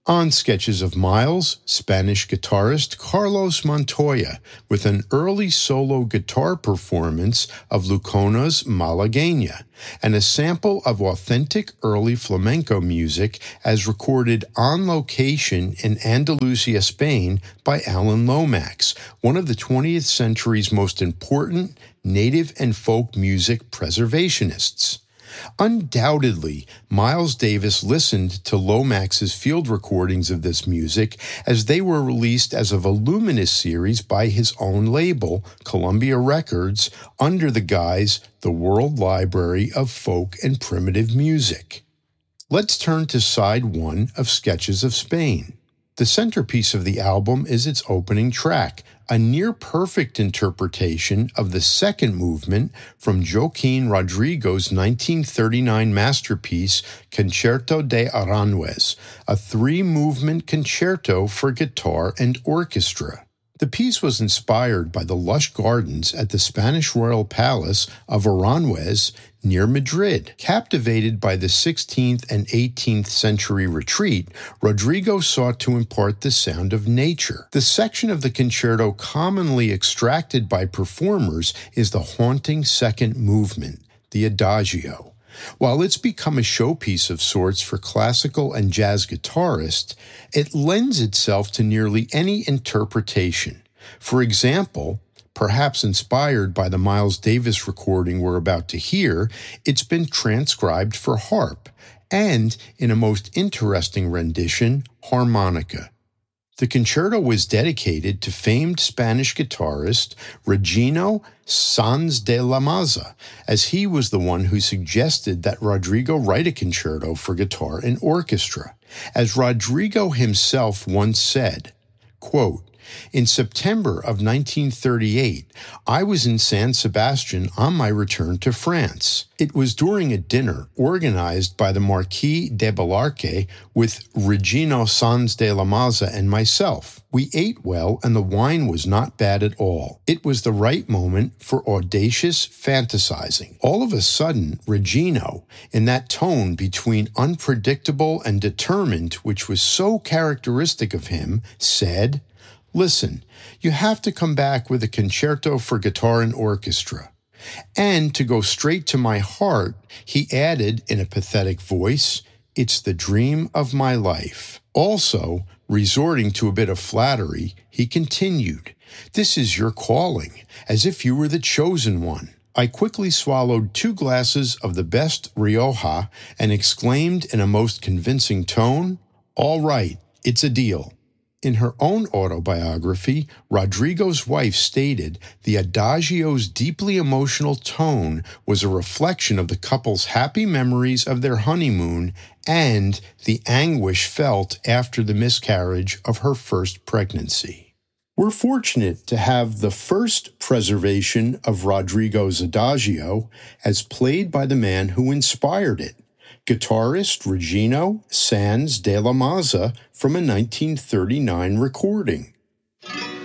On Sketches of Miles, Spanish guitarist Carlos Montoya with an early solo guitar performance of Lucona's Malagueña, and a sample of authentic early flamenco music as recorded on location in Andalusia, Spain by Alan Lomax, one of the 20th century's most important native and folk music preservationists. Undoubtedly, Miles Davis listened to Lomax's field recordings of this music as they were released as a voluminous series by his own label, Columbia Records, under the guise The World Library of Folk and Primitive Music. Let's turn to side 1 of Sketches of Spain. The centerpiece of the album is its opening track, a near-perfect interpretation of the second movement from Joaquin Rodrigo's 1939 masterpiece Concerto de Aranjuez, a 3-movement concerto for guitar and orchestra. The piece was inspired by the lush gardens at the Spanish royal palace of Aranjuez near Madrid. Captivated by the 16th and 18th century retreat, Rodrigo sought to impart the sound of nature. The section of the concerto commonly extracted by performers is the haunting second movement, the Adagio. While it's become a showpiece of sorts for classical and jazz guitarists, it lends itself to nearly any interpretation. For example, perhaps inspired by the Miles Davis recording we're about to hear, it's been transcribed for harp, and, in a most interesting rendition, harmonica. The concerto was dedicated to famed Spanish guitarist Regino Sanz de la Maza, as he was the one who suggested that Rodrigo write a concerto for guitar and orchestra. As Rodrigo himself once said, quote, "In September of 1938, I was in San Sebastian on my return to France. It was during a dinner organized by the Marquis de Ballarque with Regino Sanz de la Maza and myself. We ate well and the wine was not bad at all. It was the right moment for audacious fantasizing. All of a sudden, Regino, in that tone between unpredictable and determined which was so characteristic of him, said, 'Listen, you have to come back with a concerto for guitar and orchestra.' And to go straight to my heart, he added in a pathetic voice, 'It's the dream of my life.' Also, resorting to a bit of flattery, he continued, 'This is your calling, as if you were the chosen one.' I quickly swallowed 2 glasses of the best Rioja and exclaimed in a most convincing tone, 'All right, it's a deal.'" In her own autobiography, Rodrigo's wife stated the Adagio's deeply emotional tone was a reflection of the couple's happy memories of their honeymoon and the anguish felt after the miscarriage of her first pregnancy. We're fortunate to have the first preservation of Rodrigo's Adagio as played by the man who inspired it, guitarist Regino Sanz de la Maza, from a 1939 recording.